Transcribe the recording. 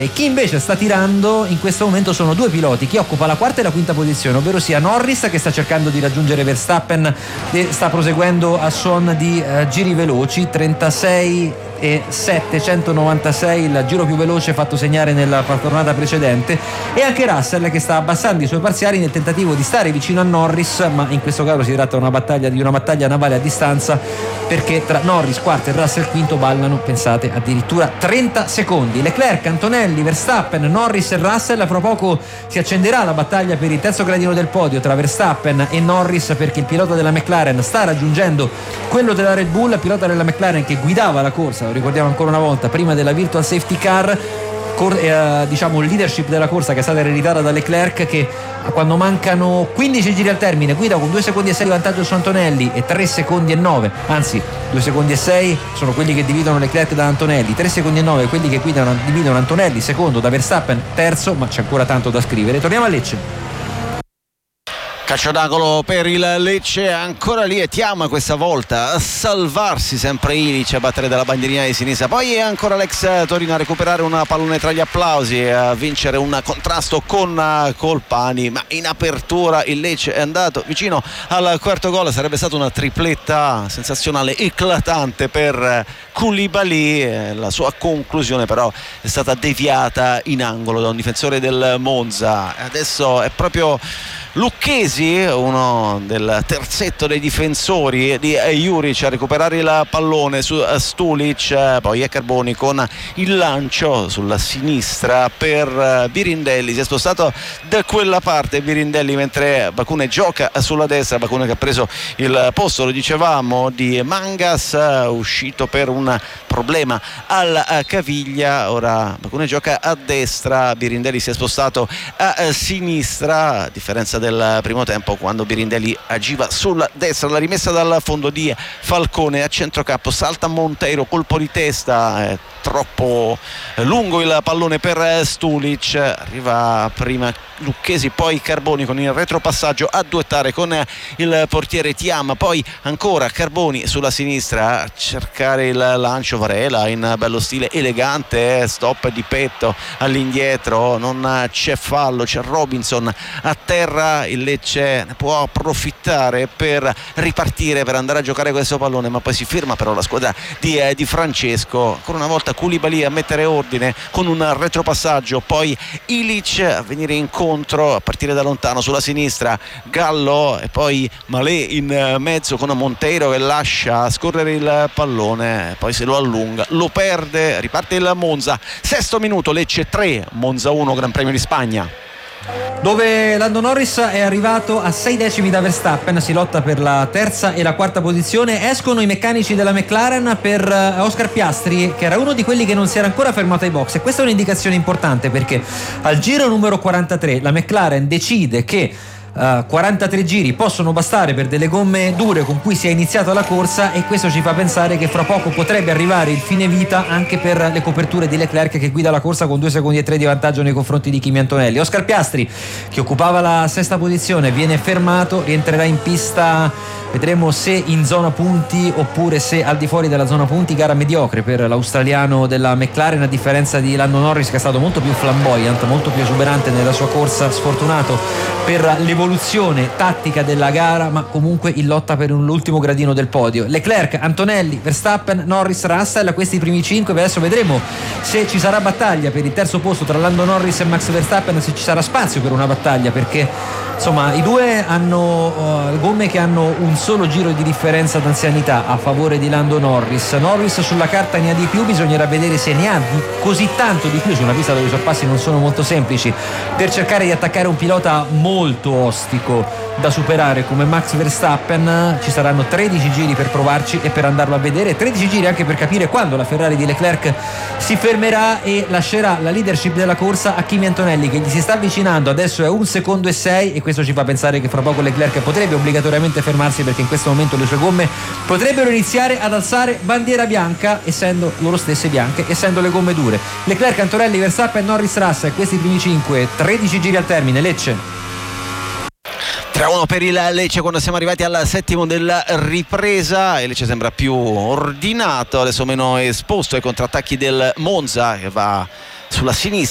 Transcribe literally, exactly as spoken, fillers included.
E chi invece sta tirando in questo momento sono due piloti, chi occupa la quarta e la quinta posizione, ovvero sia Norris, che sta cercando di raggiungere Verstappen e sta proseguendo a suon di uh, giri veloci, trentasei e settecentonovantasei, il giro più veloce fatto segnare nella tornata precedente, e anche Russell, che sta abbassando i suoi parziali nel tentativo di stare vicino a Norris, ma in questo caso si tratta di una battaglia, di una battaglia navale a distanza, perché tra Norris quarto e Russell quinto ballano, pensate, addirittura trenta secondi. Leclerc, Antonelli, Verstappen, Norris e Russell. Fra poco si accenderà la battaglia per il terzo gradino del podio tra Verstappen e Norris, perché il pilota della McLaren sta raggiungendo quello della Red Bull, il pilota della McLaren che guidava la corsa, lo ricordiamo ancora una volta, prima della virtual safety car, cor- eh, diciamo il leadership della corsa che è stata ereditata da Leclerc, che quando mancano quindici giri al termine guida con due secondi e sei di vantaggio su Antonelli e tre secondi e nove, anzi due secondi e sei sono quelli che dividono Leclerc da Antonelli, tre secondi e nove quelli che guidano, dividono Antonelli secondo da Verstappen terzo, ma c'è ancora tanto da scrivere. Torniamo a Lecce. Calcio d'angolo per il Lecce, ancora lì e Tiam questa volta a salvarsi, sempre Ilic a battere dalla bandierina di sinistra, poi è ancora l'ex Torino a recuperare un pallone tra gli applausi e a vincere un contrasto con Colpani, ma in apertura il Lecce è andato vicino al quarto gol, sarebbe stata una tripletta sensazionale, eclatante per Koulibaly, la sua conclusione però è stata deviata in angolo da un difensore del Monza. Adesso è proprio Lucchesi, uno del terzetto dei difensori di Juric, a recuperare il pallone su Stulic, poi è Carboni con il lancio sulla sinistra per Birindelli, si è spostato da quella parte Birindelli mentre Bacune gioca sulla destra, Bacune che ha preso il posto, lo dicevamo, di Mangas, uscito per un problema alla caviglia, ora Bacune gioca a destra, Birindelli si è spostato a sinistra, a differenza del primo tempo quando Birindelli agiva sulla destra. La rimessa dal fondo di Falcone a centrocampo, salta Monteiro, colpo di testa, è troppo lungo il pallone per Stulic, arriva prima Lucchesi poi Carboni con il retropassaggio a duettare con il portiere Tiam, poi ancora Carboni sulla sinistra a cercare il lancio, Varela in bello stile elegante, stop di petto all'indietro, non c'è fallo, c'è Robinson a terra, il Lecce ne può approfittare per ripartire, per andare a giocare questo pallone, ma poi si ferma però la squadra di, eh, di Francesco, ancora una volta Koulibaly a mettere ordine con un retropassaggio, poi Ilic a venire incontro a partire da lontano sulla sinistra, Gallo e poi Malé in mezzo con Monteiro che lascia scorrere il pallone, poi se lo allunga, lo perde, riparte il Monza, sesto minuto, Lecce tre, Monza uno, Gran Premio di Spagna, dove Lando Norris è arrivato a sei decimi da Verstappen, si lotta per la terza e la quarta posizione. Escono i meccanici della McLaren per Oscar Piastri, che era uno di quelli che non si era ancora fermato ai box, e questa è un'indicazione importante perché al giro numero quarantatré la McLaren decide che Uh, quarantatré giri possono bastare per delle gomme dure con cui si è iniziata la corsa, e questo ci fa pensare che fra poco potrebbe arrivare il fine vita anche per le coperture di Leclerc, che guida la corsa con due secondi e tre di vantaggio nei confronti di Kimi Antonelli. Oscar Piastri, che occupava la sesta posizione, viene fermato, rientrerà in pista, vedremo se in zona punti oppure se al di fuori della zona punti. Gara mediocre per l'australiano della McLaren, a differenza di Lando Norris che è stato molto più flamboyant, molto più esuberante nella sua corsa, sfortunato per l'evoluzione tattica della gara, ma comunque in lotta per l'ultimo gradino del podio. Leclerc, Antonelli, Verstappen, Norris, Russell, questi i primi cinque. Adesso vedremo se ci sarà battaglia per il terzo posto tra Lando Norris e Max Verstappen, se ci sarà spazio per una battaglia, perché insomma i due hanno uh, gomme che hanno un solo giro di differenza d'anzianità a favore di Lando Norris. Norris sulla carta ne ha di più, bisognerà vedere se ne ha di così tanto di più su una pista dove i sorpassi non sono molto semplici, per cercare di attaccare un pilota molto ostico da superare come Max Verstappen. Ci saranno tredici giri per provarci e per andarlo a vedere, tredici giri anche per capire quando la Ferrari di Leclerc si fermerà e lascerà la leadership della corsa a Kimi Antonelli, che gli si sta avvicinando, adesso è un secondo e sei, e questo ci fa pensare che fra poco Leclerc potrebbe obbligatoriamente fermarsi, perché in questo momento le sue gomme potrebbero iniziare ad alzare bandiera bianca, essendo loro stesse bianche, essendo le gomme dure. Leclerc, Antonelli, Verstappen, Norris, Russell, questi primi cinque, tredici giri al termine. Lecce tre a uno per il Lecce quando siamo arrivati al settimo della ripresa. Il Lecce sembra più ordinato, adesso meno esposto ai contrattacchi del Monza, che va sulla sinistra